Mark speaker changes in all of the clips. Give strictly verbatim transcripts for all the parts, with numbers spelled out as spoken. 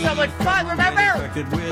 Speaker 1: so much fun, remember?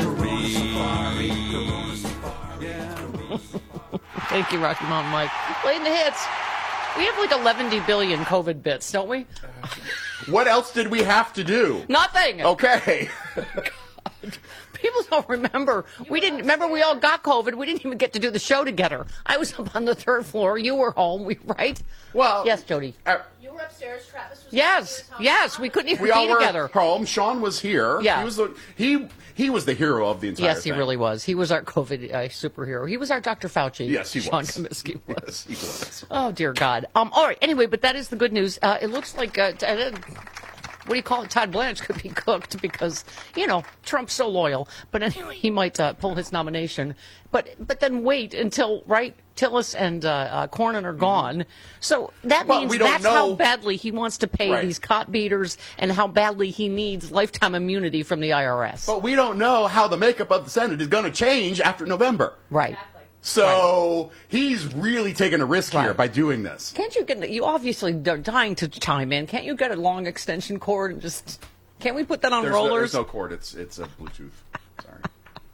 Speaker 1: Thank you, Rocky Mountain Mike. Playing the hits. We have like eleven billion COVID bits, don't we?
Speaker 2: What else did we have to do?
Speaker 1: Nothing.
Speaker 2: Okay.
Speaker 1: God. People don't remember. We didn't remember. We all got COVID. We didn't even get to do the show together. I was up on the third floor. You were home. We right?
Speaker 2: Well,
Speaker 1: yes, Jody.
Speaker 2: Uh,
Speaker 3: You were upstairs. Travis was
Speaker 1: yes, yes. We couldn't even
Speaker 2: we all
Speaker 1: be
Speaker 2: were
Speaker 1: together.
Speaker 2: home. Sean was here.
Speaker 1: Yeah.
Speaker 2: He was the he he was the hero of the entire
Speaker 1: Yes, he
Speaker 2: thing.
Speaker 1: really was. He was our COVID uh, superhero. He was our Doctor Fauci.
Speaker 2: Yes, he
Speaker 1: Sean
Speaker 2: was.
Speaker 1: Comiskey was.
Speaker 2: Yes, he was.
Speaker 1: Oh dear God. Um. All right. Anyway, but that is the good news. Uh, it looks like. Uh, t- uh, what do you call it? Todd Blanche could be cooked because, you know, Trump's so loyal. But anyway, he might uh, pull his nomination. But but then wait until, right, Tillis and uh, uh, Cornyn are gone. So that
Speaker 2: But
Speaker 1: means
Speaker 2: we don't
Speaker 1: that's
Speaker 2: know-
Speaker 1: how badly he wants to pay
Speaker 2: Right.
Speaker 1: these cop beaters and how badly he needs lifetime immunity from the I R S.
Speaker 2: But we don't know how the makeup of the Senate is going to change after November.
Speaker 1: Right.
Speaker 2: So he's really taking a risk here
Speaker 1: Right.
Speaker 2: by doing this.
Speaker 1: Can't you get, you obviously are dying to chime in. Can't you get a long extension cord and just, can't we put that on
Speaker 2: There's no,
Speaker 1: rollers?
Speaker 2: there's no cord. It's it's a Bluetooth. Sorry.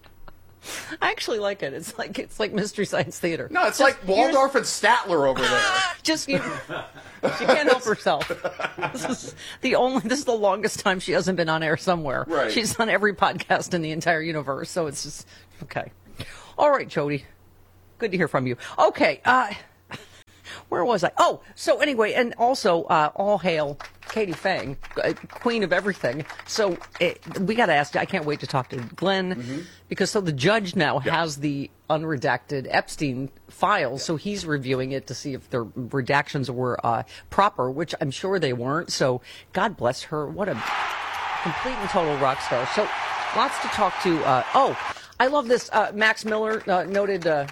Speaker 1: I actually like it. It's like, it's like Mystery Science Theater.
Speaker 2: No, it's
Speaker 1: Just
Speaker 2: like Waldorf and Statler over there.
Speaker 1: Just you, she can't help herself. This is the only. This is the longest time she hasn't been on air somewhere.
Speaker 2: Right.
Speaker 1: She's on every podcast in the entire universe. So it's just okay. All right, Jody. Good to hear from you. Okay. Uh, where was I? Oh, so anyway, and also uh, all hail Katie Fang, uh, queen of everything. So it, we got to ask. I can't wait to talk to Glenn
Speaker 2: Mm-hmm.
Speaker 1: because so the judge now
Speaker 2: Yeah.
Speaker 1: has the unredacted Epstein files, so he's reviewing it to see if the redactions were uh, proper, which I'm sure they weren't. So God bless her. What a complete and total rock star. So lots to talk to. Uh, oh, I love this. Uh, Max Miller, uh, noted. Uh,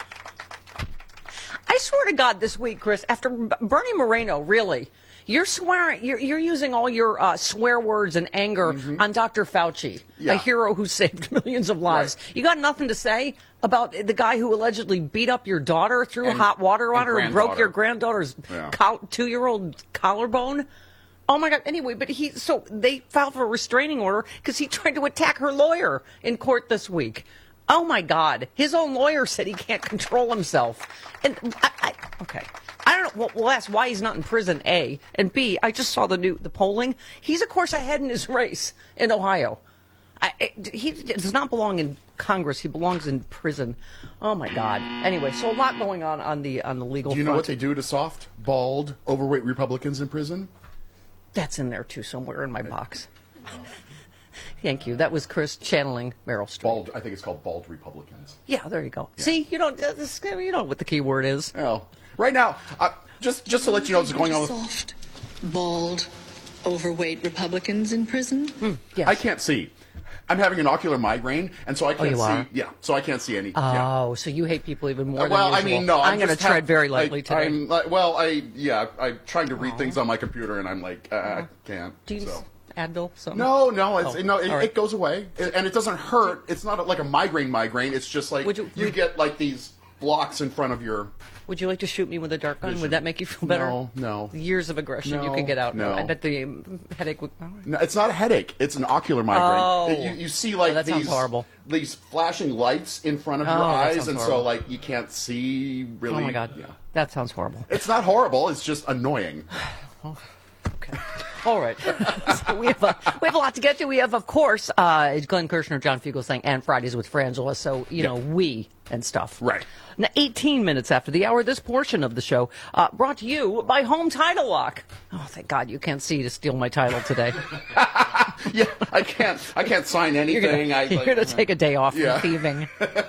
Speaker 1: I swear to God, this week, Chris, after B- Bernie Moreno, really, you're swearing, you're, you're using all your uh, swear words and anger on Doctor Fauci,
Speaker 2: Yeah.
Speaker 1: a hero who saved millions of lives.
Speaker 2: Right.
Speaker 1: You got nothing to say about the guy who allegedly beat up your daughter, threw
Speaker 2: And-
Speaker 1: hot water on
Speaker 2: and
Speaker 1: her, and broke your
Speaker 2: granddaughter.
Speaker 1: granddaughter's
Speaker 2: Yeah.
Speaker 1: col- two-year-old collarbone? Oh my God! Anyway, but he so they filed for a restraining order because he tried to attack her lawyer in court this week. Oh my God! His own lawyer said he can't control himself. And I, I okay, I don't know. Well, we'll ask why he's not in prison. A and B. I just saw the new the polling. He's of course ahead in his race in Ohio. I, it, he does not belong in Congress. He belongs in prison. Oh my God! Anyway, so a lot going on on the on the legal.
Speaker 2: Do you know
Speaker 1: front.
Speaker 2: what they do to soft, bald, overweight Republicans in prison?
Speaker 1: That's in there too, somewhere in my box. Thank you. That was Chris channeling Meryl Streep.
Speaker 2: Bald. I think it's called bald Republicans.
Speaker 1: Yeah, there you go. See, you don't. Uh, this, you know what the key word is.
Speaker 2: Oh, right now, uh, just just to let you know what's going on with.
Speaker 4: Soft, bald, overweight Republicans in prison?
Speaker 1: Yes.
Speaker 2: I can't see. I'm having an ocular migraine, and so I can't
Speaker 1: you
Speaker 2: see.
Speaker 1: are?
Speaker 2: Yeah, so I can't see any. yeah.
Speaker 1: Oh, so you hate people even more than
Speaker 2: Well, I
Speaker 1: usual.
Speaker 2: mean, no.
Speaker 1: I'm,
Speaker 2: I'm
Speaker 1: going to
Speaker 2: just
Speaker 1: tread
Speaker 2: have-
Speaker 1: very lightly
Speaker 2: I,
Speaker 1: today.
Speaker 2: I'm, like, well, I yeah, I'm trying to read things on my computer, and I'm like, uh, I can't.
Speaker 1: Do you
Speaker 2: so.
Speaker 1: Advil? Something?
Speaker 2: No, no, it's,
Speaker 1: Oh,
Speaker 2: no, it,
Speaker 1: all right.
Speaker 2: it goes away, it, and it doesn't hurt. It's not like a migraine migraine. It's just like
Speaker 1: Would
Speaker 2: you,
Speaker 1: you-
Speaker 2: get like these blocks in front of your.
Speaker 1: Would you like to shoot me with a dart gun?
Speaker 2: Vision.
Speaker 1: Would that make you feel better?
Speaker 2: No, no.
Speaker 1: Years of aggression you
Speaker 2: No,
Speaker 1: could get out.
Speaker 2: no.
Speaker 1: I bet the um, headache would.
Speaker 2: No, it's not a headache. It's an ocular migraine.
Speaker 1: Oh.
Speaker 2: It- you, you see like
Speaker 1: Oh, that
Speaker 2: these
Speaker 1: sounds horrible.
Speaker 2: these flashing lights in front of your
Speaker 1: Oh, that
Speaker 2: eyes,
Speaker 1: sounds
Speaker 2: and so
Speaker 1: horrible.
Speaker 2: like you can't see really.
Speaker 1: Oh my God,
Speaker 2: Yeah.
Speaker 1: that sounds horrible.
Speaker 2: It's not horrible. It's just annoying.
Speaker 1: Okay. All right. So we have a, we have a lot to get to. We have, of course, uh, Glenn Kirshner, John Fugelsang, and Fridays with Frangela. So, you know, we and stuff.
Speaker 2: Right.
Speaker 1: Now, eighteen minutes after the hour, this portion of the show uh, brought to you by Home Title Lock. Oh, thank God you can't see to steal my title today.
Speaker 2: Yeah, I can't. I can't sign
Speaker 1: You're
Speaker 2: anything.
Speaker 1: gonna,
Speaker 2: I,
Speaker 1: you're
Speaker 2: like,
Speaker 1: gonna take a day off
Speaker 2: Yeah.
Speaker 1: from thieving.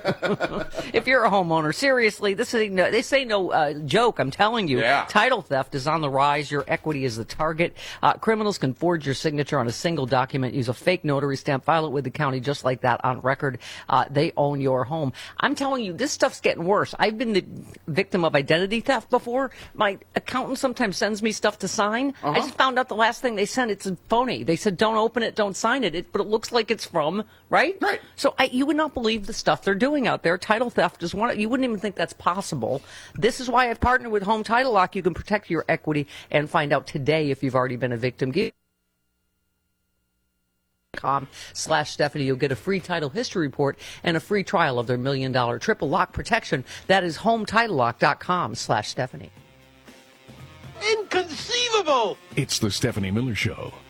Speaker 1: If you're a homeowner, seriously, this is no, they say no uh, joke. I'm telling you,
Speaker 2: Yeah.
Speaker 1: title theft is on the rise. Your equity is the target. Uh, criminals can forge your signature on a single document, use a fake notary stamp, file it with the county just like that on record. Uh, they own your home. I'm telling you, this stuff's getting worse. I've been the victim of identity theft before. My accountant sometimes sends me stuff to sign. I
Speaker 2: Uh-huh.
Speaker 1: just found out the last thing they sent, it's a phony. They said, don't open it, don't sign it, it but it looks like it's from, right?
Speaker 2: Right.
Speaker 1: So I, you would not believe the stuff they're doing out there. Title theft is one. You wouldn't even think that's possible. This is why I've partnered with Home Title Lock. You can protect your equity and find out today if you've already been a victim. Give com slash Stephanie. You'll get a free title history report and a free trial of their million dollar triple lock protection. That is home title lock dot com slash Stephanie.
Speaker 5: Inconceivable!
Speaker 6: It's the Stephanie Miller Show.